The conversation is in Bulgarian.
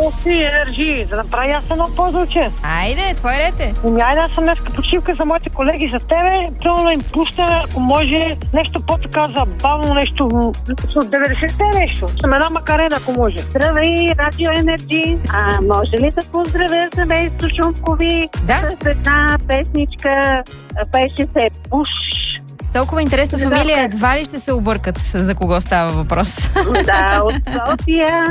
си енергии, да направя аз едно позвуче. Айде, твой ред е. Айде, аз съм днеска почивка за моите колеги с тебе. Пълно им пусна, ако може, нещо по-така забавно, нещо от 90-те нещо. Съм една макарена, ако може. Здравей, Радио Енерджи. Може ли да поздравя семейство Шумкови с една песничка, пеше се Пуш. Толкова интересна фамилия, едва ли ще се объркат за кого става въпрос. Да, от София.